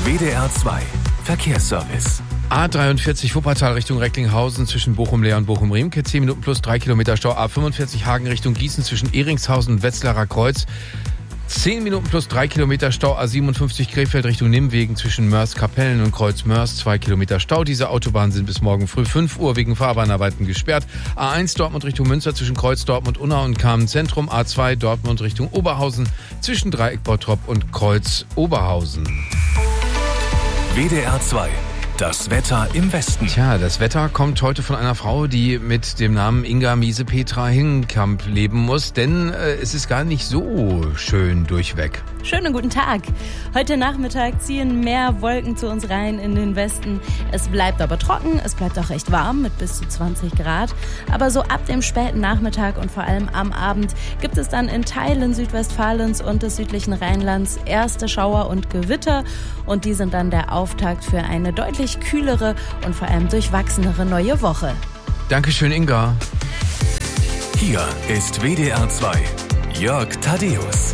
WDR 2 Verkehrsservice. A43 Wuppertal Richtung Recklinghausen zwischen Bochum-Leer und Bochum-Riemke. 10 Minuten plus 3 Kilometer Stau. A45 Hagen Richtung Gießen zwischen Ehringshausen und Wetzlarer Kreuz. 10 Minuten plus 3 Kilometer Stau. A57 Krefeld Richtung Nimwegen zwischen Mörs-Kapellen und Kreuz-Mörs. 2 Kilometer Stau. Diese Autobahnen sind bis morgen früh 5 Uhr wegen Fahrbahnarbeiten gesperrt. A1 Dortmund Richtung Münster zwischen Kreuz Dortmund-Unna und Kamen-Zentrum. A2 Dortmund Richtung Oberhausen zwischen Dreieck Bottrop und Kreuz Oberhausen. WDR 2. Das Wetter im Westen. Tja, das Wetter kommt heute von einer Frau, die mit dem Namen Inga Miese-Petra Hingenkamp leben muss, denn es ist gar nicht so schön durchweg. Schönen guten Tag. Heute Nachmittag ziehen mehr Wolken zu uns rein in den Westen. Es bleibt aber trocken, es bleibt auch recht warm mit bis zu 20 Grad. Aber so ab dem späten Nachmittag und vor allem am Abend gibt es dann in Teilen Südwestfalens und des südlichen Rheinlands erste Schauer und Gewitter. Und die sind dann der Auftakt für eine deutlich kühlere und vor allem durchwachsenere neue Woche. Dankeschön, Inga. Hier ist WDR 2. Jörg Thaddeus.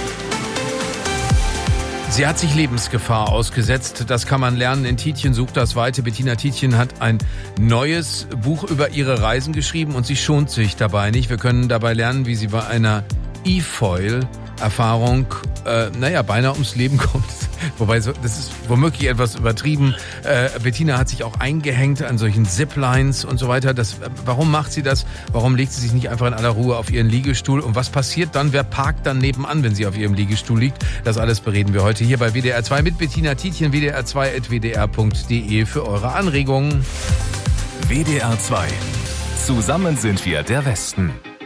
Sie hat sich Lebensgefahr ausgesetzt. Das kann man lernen. In Tietjen sucht das Weite. Bettina Tietjen hat ein neues Buch über ihre Reisen geschrieben und sie schont sich dabei nicht. Wir können dabei lernen, wie sie bei einer E-Foil-Erfahrung beinahe ums Leben kommt. Wobei, das ist womöglich etwas übertrieben. Bettina hat sich auch eingehängt an solchen Ziplines und so weiter. Warum macht sie das? Warum legt sie sich nicht einfach in aller Ruhe auf ihren Liegestuhl? Und was passiert dann? Wer parkt dann nebenan, wenn sie auf ihrem Liegestuhl liegt? Das alles bereden wir heute hier bei WDR 2 mit Bettina Tietjen, wdr2.wdr.de für eure Anregungen. WDR 2. Zusammen sind wir der Westen.